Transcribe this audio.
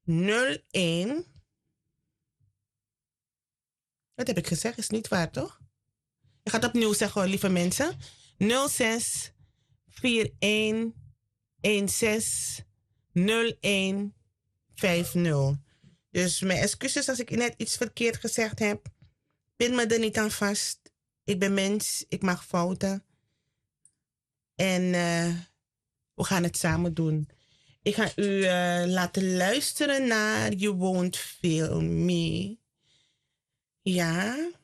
01. Wat heb ik gezegd? Is niet waar, toch? Ik ga het opnieuw zeggen, lieve mensen. 06 41 16 01 50. Dus mijn excuses als ik net iets verkeerd gezegd heb. Pin me er niet aan vast. Ik ben mens, ik mag fouten. En we gaan het samen doen. Ik ga u laten luisteren naar Je woont veel mee. Ja.